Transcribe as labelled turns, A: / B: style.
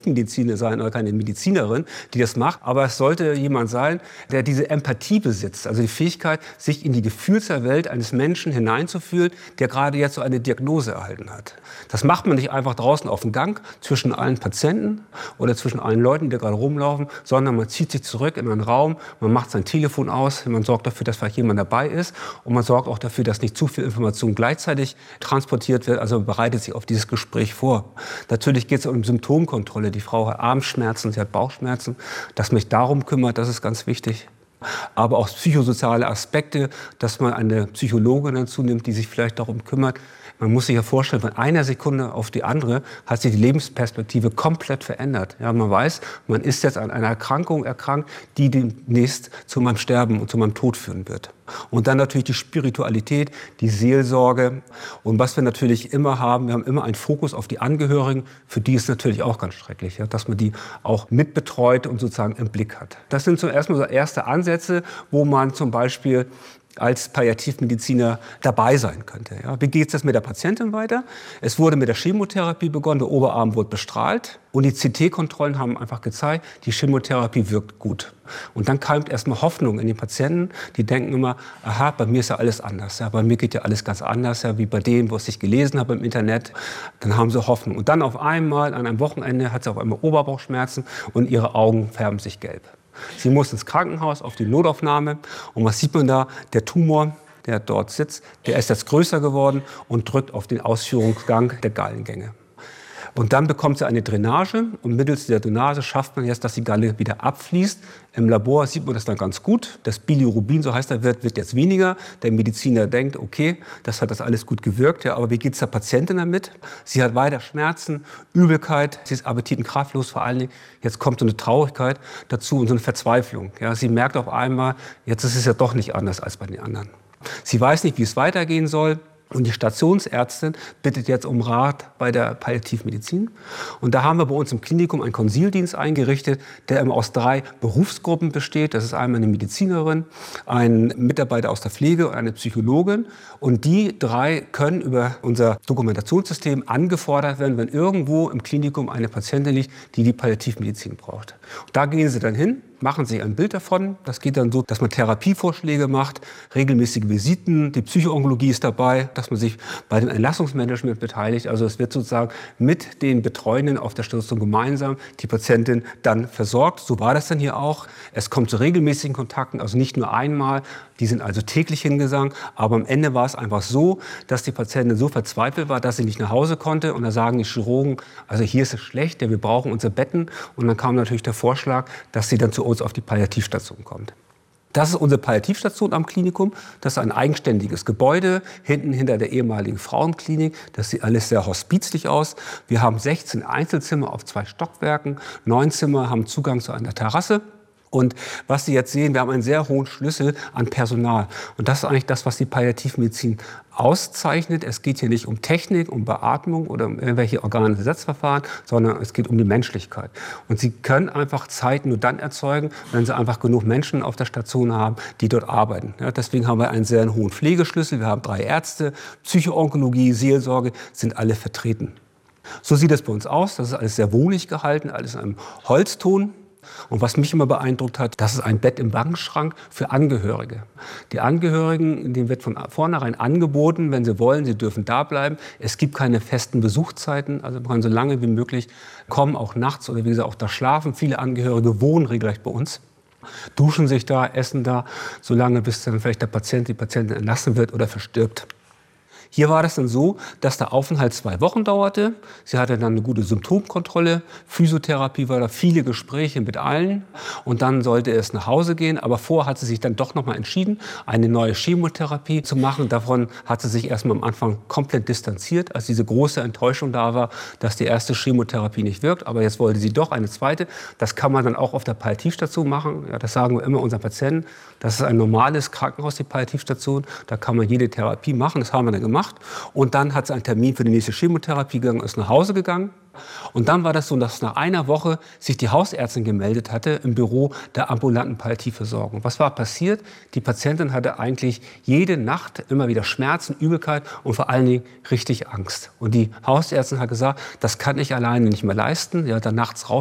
A: Mediziner sein oder keine Medizinerin, die das macht, aber es sollte jemand sein, der diese Empathie besitzt, also die Fähigkeit, sich in die Gefühlswelt eines Menschen hineinzufühlen, der gerade jetzt so eine Diagnose erhalten hat. Das macht man nicht einfach draußen auf dem Gang zwischen allen Patienten oder zwischen allen Leuten, die da gerade rumlaufen, sondern man zieht sich zurück in einen Raum, man macht sein Telefon aus, man sorgt dafür, dass vielleicht jemand dabei ist und man sorgt auch dafür, dass nicht zu viel Information gleichzeitig transportiert wird, also man bereitet sich auf dieses Gespräch vor. Natürlich geht es um Symptomkontrolle. Die Frau hat Armschmerzen, sie hat Bauchschmerzen. Dass man sich darum kümmert, das ist ganz wichtig. Aber auch psychosoziale Aspekte, dass man eine Psychologin dazu nimmt, die sich vielleicht darum kümmert. Man muss sich ja vorstellen, von einer Sekunde auf die andere hat sich die Lebensperspektive komplett verändert. Ja, man weiß, man ist jetzt an einer Erkrankung erkrankt, die demnächst zu meinem Sterben und zu meinem Tod führen wird. Und dann natürlich die Spiritualität, die Seelsorge. Und was wir natürlich immer haben, wir haben immer einen Fokus auf die Angehörigen. Für die ist natürlich auch ganz schrecklich, ja, dass man die auch mitbetreut und sozusagen im Blick hat. Das sind zuerst mal so erste Ansätze, wo man zum Beispiel als Palliativmediziner dabei sein könnte. Ja. Wie geht es mit der Patientin weiter? Es wurde mit der Chemotherapie begonnen, der Oberarm wurde bestrahlt und die CT-Kontrollen haben einfach gezeigt, die Chemotherapie wirkt gut. Und dann keimt erstmal Hoffnung in die Patienten, die denken immer, aha, bei mir ist ja alles anders, ja, bei mir geht ja alles ganz anders, ja, wie bei dem, was ich gelesen habe im Internet. Dann haben sie Hoffnung. Und dann auf einmal, an einem Wochenende, hat sie auf einmal Oberbauchschmerzen und ihre Augen färben sich gelb. Sie muss ins Krankenhaus, auf die Notaufnahme. Und was sieht man da? Der Tumor, der dort sitzt, der ist jetzt größer geworden und drückt auf den Ausführungsgang der Gallengänge. Und dann bekommt sie eine Drainage und mittels der Drainage schafft man jetzt, dass die Galle wieder abfließt. Im Labor sieht man das dann ganz gut. Das Bilirubin, so heißt der Wert, wird jetzt weniger. Der Mediziner denkt, okay, das hat das alles gut gewirkt. Ja, aber wie geht es der Patientin damit? Sie hat weiter Schmerzen, Übelkeit, sie ist appetitenkraftlos vor allen Dingen. Jetzt kommt so eine Traurigkeit dazu und so eine Verzweiflung. Ja, sie merkt auf einmal, jetzt ist es ja doch nicht anders als bei den anderen. Sie weiß nicht, wie es weitergehen soll. Und die Stationsärztin bittet jetzt um Rat bei der Palliativmedizin. Und da haben wir bei uns im Klinikum einen Konsildienst eingerichtet, der immer aus 3 Berufsgruppen besteht. Das ist einmal eine Medizinerin, ein Mitarbeiter aus der Pflege und eine Psychologin. Und die 3 können über unser Dokumentationssystem angefordert werden, wenn irgendwo im Klinikum eine Patientin liegt, die die Palliativmedizin braucht. Und da gehen sie dann hin, machen sich ein Bild davon. Das geht dann so, dass man Therapievorschläge macht, regelmäßige Visiten, die Psychoonkologie ist dabei, dass man sich bei dem Entlassungsmanagement beteiligt. Also es wird sozusagen mit den Betreuenden auf der Station gemeinsam die Patientin dann versorgt. So war das dann hier auch. Es kommt zu regelmäßigen Kontakten, also nicht nur einmal. Die sind also täglich hingegangen. Aber am Ende war es einfach so, dass die Patientin so verzweifelt war, dass sie nicht nach Hause konnte. Und da sagen die Chirurgen, also hier ist es schlecht, ja, wir brauchen unsere Betten. Und dann kam natürlich der Vorschlag, dass sie dann zu uns auf die Palliativstation kommt. Das ist unsere Palliativstation am Klinikum. Das ist ein eigenständiges Gebäude, hinten hinter der ehemaligen Frauenklinik. Das sieht alles sehr hospizlich aus. Wir haben 16 Einzelzimmer auf 2 Stockwerken. 9 Zimmer haben Zugang zu einer Terrasse. Und was Sie jetzt sehen, wir haben einen sehr hohen Schlüssel an Personal. Und das ist eigentlich das, was die Palliativmedizin auszeichnet. Es geht hier nicht um Technik, um Beatmung oder um irgendwelche Organersatzverfahren, sondern es geht um die Menschlichkeit. Und Sie können einfach Zeit nur dann erzeugen, wenn Sie einfach genug Menschen auf der Station haben, die dort arbeiten. Ja, deswegen haben wir einen sehr hohen Pflegeschlüssel. Wir haben 3 Ärzte, Psychoonkologie, Seelsorge sind alle vertreten. So sieht es bei uns aus. Das ist alles sehr wohlig gehalten, alles in einem Holzton. Und was mich immer beeindruckt hat, das ist ein Bett im Wangschrank für Angehörige. Die Angehörigen, denen wird von vornherein angeboten, wenn sie wollen, sie dürfen da bleiben. Es gibt keine festen Besuchszeiten, also man kann so lange wie möglich kommen, auch nachts oder wie gesagt auch da schlafen. Viele Angehörige wohnen regelrecht bei uns, duschen sich da, essen da, so lange bis dann vielleicht der Patient, die Patientin entlassen wird oder verstirbt. Hier war das dann so, dass der Aufenthalt 2 Wochen dauerte. Sie hatte dann eine gute Symptomkontrolle, Physiotherapie war da, viele Gespräche mit allen. Und dann sollte es nach Hause gehen. Aber vorher hat sie sich dann doch noch mal entschieden, eine neue Chemotherapie zu machen. Davon hat sie sich erstmal am Anfang komplett distanziert, als diese große Enttäuschung da war, dass die erste Chemotherapie nicht wirkt. Aber jetzt wollte sie doch eine zweite. Das kann man dann auch auf der Palliativstation machen. Ja, das sagen wir immer unseren Patienten. Das ist ein normales Krankenhaus, die Palliativstation. Da kann man jede Therapie machen. Das haben wir dann gemacht. Und dann hat sie einen Termin für die nächste Chemotherapie gegangen, ist nach Hause gegangen. Und dann war das so, dass nach einer Woche sich die Hausärztin gemeldet hatte im Büro der ambulanten Palliativversorgung. Was war passiert? Die Patientin hatte eigentlich jede Nacht immer wieder Schmerzen, Übelkeit und vor allen Dingen richtig Angst. Und die Hausärztin hat gesagt, das kann ich alleine nicht mehr leisten. Sie hat dann nachts raus